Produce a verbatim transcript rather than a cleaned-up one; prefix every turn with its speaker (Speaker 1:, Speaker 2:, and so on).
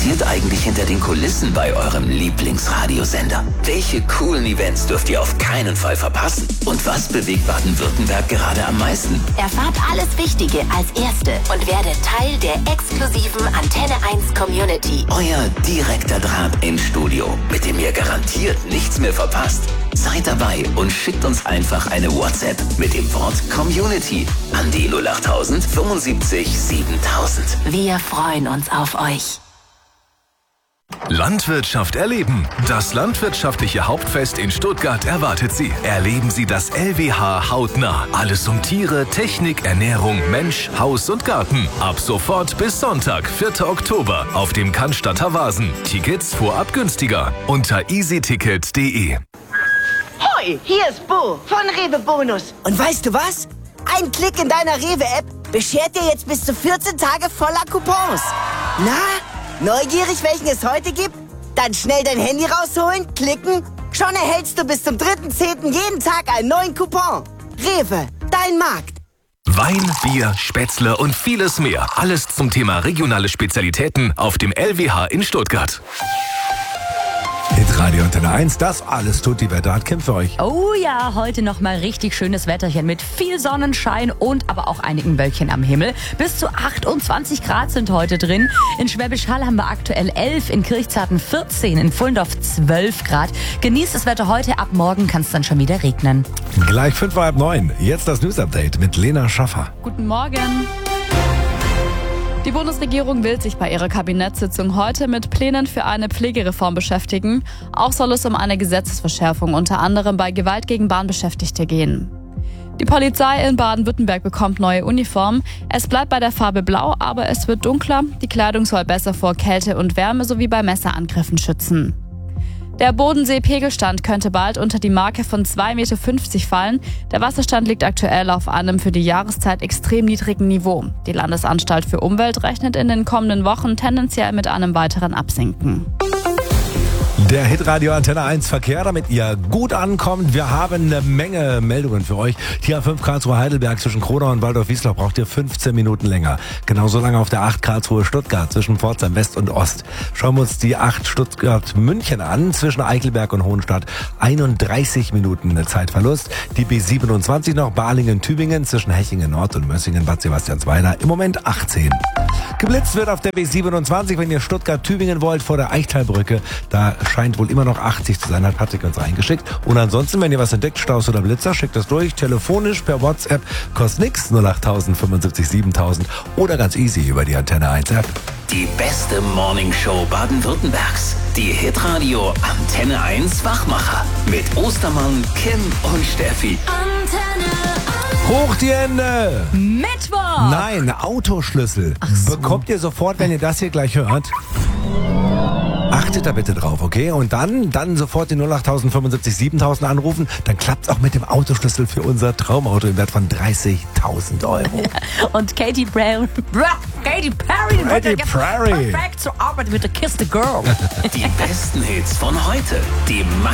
Speaker 1: passiert eigentlich hinter den Kulissen bei eurem Lieblingsradiosender? Welche coolen Events dürft ihr auf keinen Fall verpassen? Und was bewegt Baden-Württemberg gerade am meisten?
Speaker 2: Erfahrt alles Wichtige als Erste und werdet Teil der exklusiven Antenne eins Community.
Speaker 1: Euer direkter Draht ins Studio, mit dem ihr garantiert nichts mehr verpasst. Seid dabei und schickt uns einfach eine WhatsApp mit dem Wort Community an die null acht null null fünfundsiebzig siebentausend.
Speaker 2: Wir freuen uns auf euch.
Speaker 3: Landwirtschaft erleben. Das landwirtschaftliche Hauptfest in Stuttgart erwartet Sie. Erleben Sie das L W H hautnah. Alles um Tiere, Technik, Ernährung, Mensch, Haus und Garten. Ab sofort bis Sonntag, vierten Oktober auf dem Cannstatter Vasen. Tickets vorab günstiger unter easyticket punkt de.
Speaker 4: Hoi, hier ist Bo von Rewe Bonus. Und weißt du was? Ein Klick in deiner Rewe-App beschert dir jetzt bis zu vierzehn Tage voller Coupons. Na, neugierig, welchen es heute gibt? Dann schnell dein Handy rausholen, klicken. Schon erhältst du bis zum dritten zehnten jeden Tag einen neuen Coupon. Rewe, dein Markt.
Speaker 3: Wein, Bier, Spätzle und vieles mehr. Alles zum Thema regionale Spezialitäten auf dem L W H in Stuttgart.
Speaker 5: Hitradio Antenne eins, das alles tut die Wetter hat Kim für euch.
Speaker 6: Oh ja, heute nochmal richtig schönes Wetterchen mit viel Sonnenschein und aber auch einigen Wölkchen am Himmel. Bis zu achtundzwanzig Grad sind heute drin. In Schwäbisch Hall haben wir aktuell elf, in Kirchzarten vierzehn, in Pfullendorf zwölf Grad. Genießt das Wetter heute, ab morgen kann es dann schon wieder regnen.
Speaker 5: Gleich fünf vor halb neun. Jetzt das News-Update mit Lena Schaffer.
Speaker 7: Guten Morgen. Die Bundesregierung will sich bei ihrer Kabinettssitzung heute mit Plänen für eine Pflegereform beschäftigen. Auch soll es um eine Gesetzesverschärfung unter anderem bei Gewalt gegen Bahnbeschäftigte gehen. Die Polizei in Baden-Württemberg bekommt neue Uniformen. Es bleibt bei der Farbe Blau, aber es wird dunkler. Die Kleidung soll besser vor Kälte und Wärme sowie bei Messerangriffen schützen. Der Bodensee-Pegelstand könnte bald unter die Marke von zwei Komma fünfzig Meter fallen. Der Wasserstand liegt aktuell auf einem für die Jahreszeit extrem niedrigen Niveau. Die Landesanstalt für Umwelt rechnet in den kommenden Wochen tendenziell mit einem weiteren Absinken.
Speaker 5: Der Hitradio Antenne eins Verkehr, damit ihr gut ankommt. Wir haben eine Menge Meldungen für euch. T A fünf Karlsruhe Heidelberg zwischen Kronau und Waldorf-Wiesloch braucht ihr fünfzehn Minuten länger. Genauso lange auf der acht Karlsruhe Stuttgart zwischen Pforzheim West und Ost. Schauen wir uns die acht Stuttgart München an zwischen Eichelberg und Hohenstadt. einunddreißig Minuten Zeitverlust. Die B siebenundzwanzig noch Balingen Tübingen zwischen Hechingen Nord und Mössingen Bad Sebastiansweiler. Im Moment achtzehn. Geblitzt wird auf der B siebenundzwanzig, wenn ihr Stuttgart-Tübingen wollt, vor der Eichtalbrücke. Da scheint wohl immer noch achtzig zu sein, hat Patrick uns reingeschickt. Und ansonsten, wenn ihr was entdeckt, Staus oder Blitzer, schickt das durch, telefonisch, per WhatsApp, kostet nix, null acht null null fünfundsiebzig siebentausend oder ganz easy über die Antenne eins App.
Speaker 1: Die beste Morningshow Baden-Württembergs. Die Hitradio Antenne eins Wachmacher. Mit Ostermann, Kim und Steffi.
Speaker 2: Antenne eins.
Speaker 5: Hoch die Hände!
Speaker 6: Mittwoch!
Speaker 5: Nein, Autoschlüssel.
Speaker 6: Ach so.
Speaker 5: Bekommt ihr sofort, wenn ihr das hier gleich hört. Achtet da bitte drauf, okay? Und dann, dann sofort die null acht null null fünfundsiebzig siebentausend anrufen. Dann klappt's auch mit dem Autoschlüssel für unser Traumauto im Wert von dreißigtausend Euro.
Speaker 6: Und Katy Perry, Katy Perry,
Speaker 5: Katy Perry.
Speaker 6: perfekt zur Arbeit mit der Kiss the Girl.
Speaker 1: Die besten Hits von heute. Die